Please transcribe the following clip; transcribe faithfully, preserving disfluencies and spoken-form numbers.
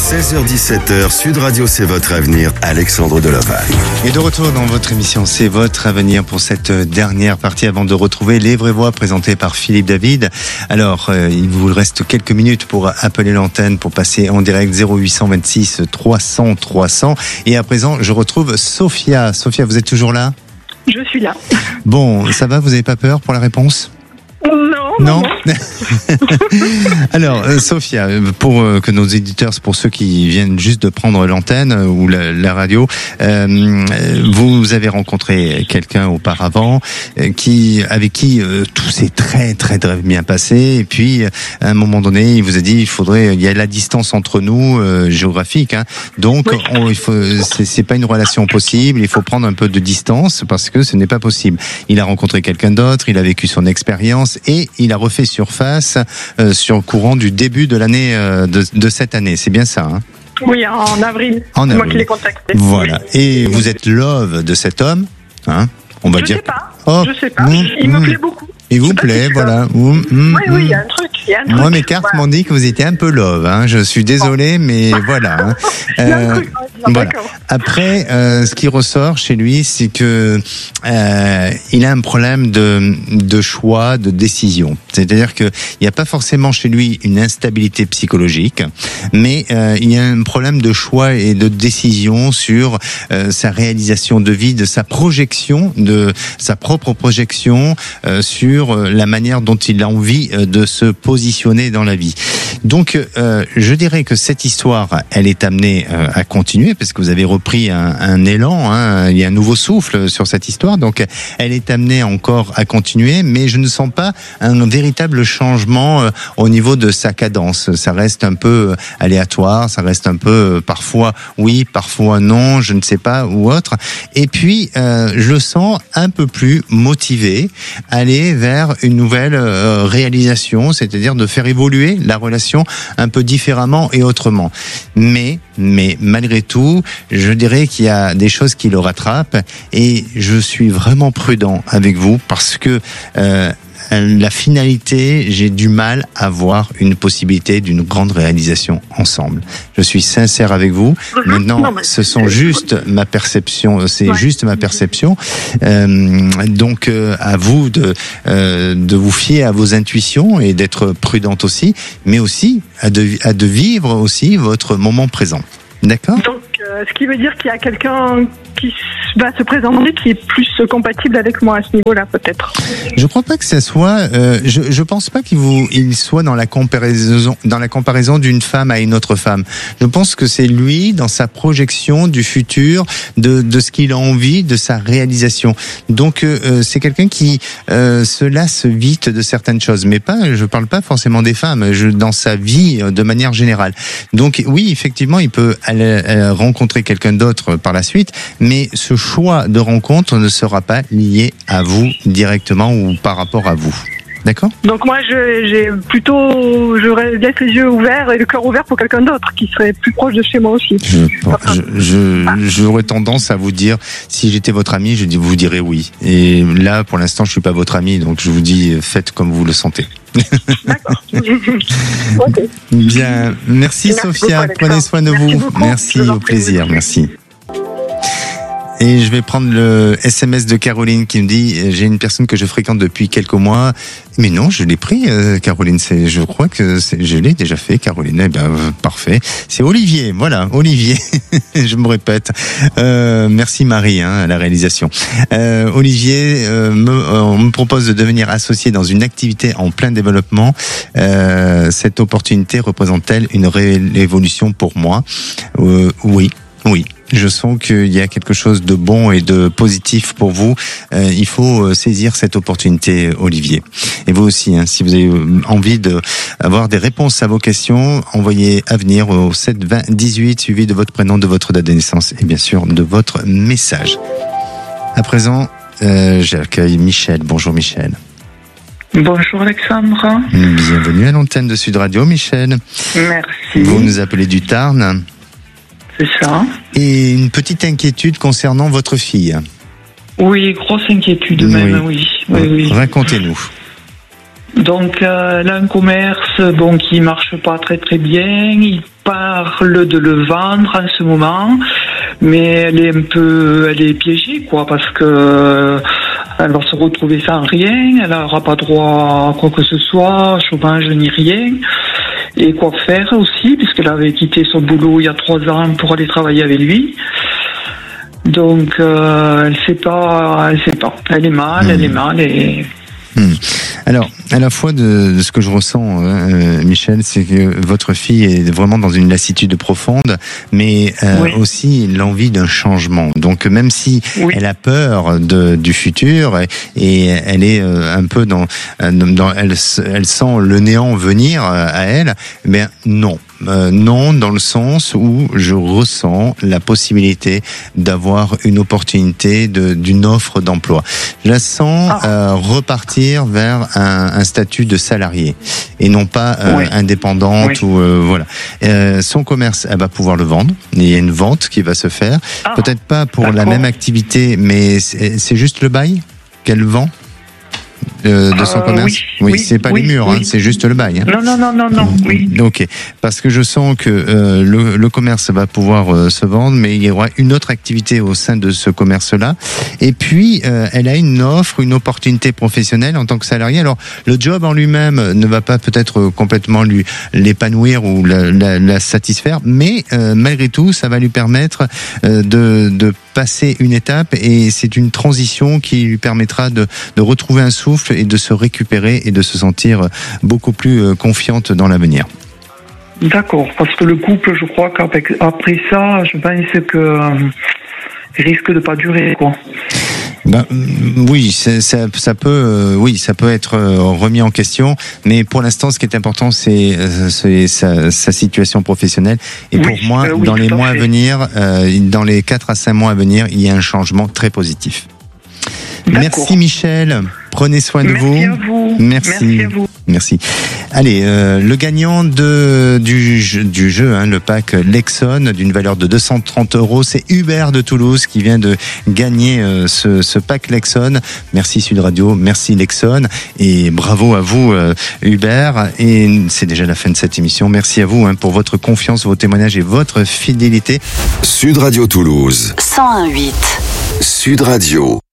seize heures dix-sept heures, Sud Radio, c'est votre avenir, Alexandre Delovac. Et de retour dans votre émission, c'est votre avenir pour cette dernière partie avant de retrouver Les Vraies Voix présentées par Philippe David. Alors, euh, il vous reste quelques minutes pour appeler l'antenne, pour passer en direct zéro huit cent vingt-six trois cents trois cents. Et à présent, je retrouve Sophia. Sophia, vous êtes toujours là ? Je suis là. Bon, ça va, vous n'avez pas peur pour la réponse ? Non. Non. Alors, euh, Sophia, pour euh, que nos éditeurs, pour ceux qui viennent juste de prendre l'antenne euh, ou la, la radio, euh, vous avez rencontré quelqu'un auparavant euh, qui, avec qui euh, tout s'est très très très bien passé. Et puis, à un moment donné, il vous a dit, il faudrait, il y a la distance entre nous euh, géographique, hein, donc oui. on, il faut, c'est, c'est pas une relation possible. Il faut prendre un peu de distance parce que ce n'est pas possible. Il a rencontré quelqu'un d'autre, il a vécu son expérience. Et il a refait surface euh, sur le courant du début de l'année euh, de, de cette année. C'est bien ça, hein ? Oui, en avril. En c'est avril. Moi qui l'ai contacté. Voilà. Et vous êtes love de cet homme, hein ? On va je dire. sais pas. Oh, je sais pas. mmh, il mmh. me plaît beaucoup. Il vous plaît, voilà. Mmh, mmh, oui, oui, il y a un truc. Il y a un truc. Moi, mes cartes voilà. m'ont dit que vous étiez un peu love. Hein. Je suis désolé, mais voilà. Hein. Il y a un Euh, truc. Non, voilà. d'accord. Après, euh, ce qui ressort chez lui, c'est que euh, il a un problème de, de choix, de décision. C'est-à-dire que il n'y a pas forcément chez lui une instabilité psychologique, mais euh, il y a un problème de choix et de décision sur euh, sa réalisation de vie, de sa projection, de sa propre projection euh, sur la manière dont il a envie de se positionner dans la vie. Donc, euh, je dirais que cette histoire, elle est amenée euh, à continuer parce que vous avez repris un, un élan, hein, il y a un nouveau souffle sur cette histoire, donc elle est amenée encore à continuer, mais je ne sens pas un véritable changement euh, au niveau de sa cadence. Ça reste un peu aléatoire, ça reste un peu euh, parfois oui, parfois non, je ne sais pas, ou autre. Et puis, euh, je le sens un peu plus motivé à aller vers une nouvelle euh, réalisation, c'est-à-dire de faire évoluer la relation un peu différemment et autrement. Mais, mais malgré tout, je dirais qu'il y a des choses qui le rattrapent et je suis vraiment prudent avec vous parce que euh, la finalité, j'ai du mal à voir une possibilité d'une grande réalisation ensemble. Je suis sincère avec vous. Maintenant, non, ce sont juste ma perception, c'est ouais. juste ma perception. Euh, donc, euh, à vous de euh, de vous fier à vos intuitions et d'être prudente aussi, mais aussi à de à de vivre aussi votre moment présent. D'accord ? Donc, euh, ce qui veut dire qu'il y a quelqu'un qui va se présenter qui est plus compatible avec moi à ce niveau-là, peut-être. Je crois pas que ça soit. Euh, je je pense pas qu'il vous il soit dans la comparaison dans la comparaison d'une femme à une autre femme. Je pense que c'est lui dans sa projection du futur, de de ce qu'il a envie, de sa réalisation. Donc euh, c'est quelqu'un qui euh, se lasse vite de certaines choses, mais pas. Je parle pas forcément des femmes. Je dans sa vie de manière générale. Donc oui, effectivement, il peut aller, aller rencontrer quelqu'un d'autre par la suite. Mais ce choix de rencontre ne sera pas lié à vous directement ou par rapport à vous. D'accord ? Donc moi, je, j'ai plutôt, je laisse les yeux ouverts et le cœur ouvert pour quelqu'un d'autre qui serait plus proche de chez moi aussi. Je, je, je, ah. J'aurais tendance à vous dire, si j'étais votre ami, je vous dirais oui. Et là, pour l'instant, je suis pas votre ami, donc je vous dis, faites comme vous le sentez. D'accord. Okay. Bien, merci, merci Sophia. Beaucoup, prenez soin de merci vous. Beaucoup. Merci, au plaisir. Merci. Et je vais prendre le S M S de Caroline qui me dit, j'ai une personne que je fréquente depuis quelques mois. Mais non, je l'ai pris, euh, Caroline. C'est, je crois que c'est, je l'ai déjà fait, Caroline. Eh bien, euh, parfait. C'est Olivier. Voilà, Olivier. Je me répète. Euh, merci Marie, hein, à la réalisation. Euh, Olivier, euh, me, euh, on me propose de devenir associé dans une activité en plein développement. Euh, cette opportunité représente-t-elle une réelle évolution pour moi ? euh, Oui, oui. Je sens qu'il y a quelque chose de bon et de positif pour vous. Euh, il faut saisir cette opportunité, Olivier. Et vous aussi, hein, si vous avez envie de avoir des réponses à vos questions, envoyez Avenir au sept vingt dix-huit, suivi de votre prénom, de votre date de naissance et bien sûr de votre message. À présent, euh, j'accueille Michel. Bonjour Michel. Bonjour Alexandre. Bienvenue à l'antenne de Sud Radio, Michel. Merci. Vous nous appelez du Tarn. C'est ça. Et une petite inquiétude concernant votre fille. Oui, grosse inquiétude même, oui. oui, oui. Racontez-nous. Donc, euh, elle a un commerce bon, qui marche pas très très bien. Il parle de le vendre en ce moment, mais elle est un peu, elle est piégée, quoi, parce que elle va se retrouver sans rien, elle n'aura pas droit à quoi que ce soit, chômage ni rien. Et quoi faire aussi, puisqu'elle avait quitté son boulot il y a trois ans pour aller travailler avec lui. Donc, euh, elle sait pas, elle sait pas. Elle est mal, mmh. elle est mal et... Mmh. Alors, à la fois de, de ce que je ressens, euh, Michel, c'est que votre fille est vraiment dans une lassitude profonde, mais euh, oui. aussi l'envie d'un changement. Donc, même si oui. elle a peur de, du futur et, et elle est euh, un peu dans, dans elle, elle sent le néant venir à elle, mais non. Euh, non, dans le sens où je ressens la possibilité d'avoir une opportunité de, d'une offre d'emploi. Je la sens ah. euh, repartir vers un, un statut de salarié et non pas euh, oui. indépendante oui. ou euh, voilà. Euh, son commerce, elle va pouvoir le vendre. Il y a une vente qui va se faire. Ah. Peut-être pas pour D'accord. la même activité, mais c'est, c'est juste le bail qu'elle vend. De, de son euh, commerce oui, oui, oui, c'est pas oui, les murs, oui. hein, c'est juste le bail. Hein. Non, non, non, non, non, oui. Ok, parce que je sens que euh, le, le commerce va pouvoir euh, se vendre, mais il y aura une autre activité au sein de ce commerce-là. Et puis, euh, elle a une offre, une opportunité professionnelle en tant que salariée. Alors, le job en lui-même ne va pas peut-être complètement lui l'épanouir ou la, la, la satisfaire, mais euh, malgré tout, ça va lui permettre euh, de, de passer une étape et c'est une transition qui lui permettra de, de retrouver un souffle et de se récupérer et de se sentir beaucoup plus confiante dans l'avenir. D'accord, parce que le couple, je crois qu'après ça, je pense que euh, il risque de pas durer, quoi. Ben, oui, ça, ça, ça peut, euh, oui, ça peut être remis en question, mais pour l'instant, ce qui est important, c'est, c'est sa, sa situation professionnelle. Et oui, pour moi, euh, oui, dans les mois à, à venir, euh, dans les quatre à cinq mois à venir, il y a un changement très positif. D'accord. Merci Michel, prenez soin de Merci vous. À vous. Merci. Merci à vous. Merci. Allez, euh, le gagnant de du jeu, du jeu hein, le pack Lexon d'une valeur de deux cent trente euros, c'est Hubert de Toulouse qui vient de gagner euh, ce, ce pack Lexon. Merci Sud Radio, merci Lexon et bravo à vous euh, Hubert. Et c'est déjà la fin de cette émission. Merci à vous hein, pour votre confiance, vos témoignages et votre fidélité. Sud Radio Toulouse. cent un virgule huit. Sud Radio.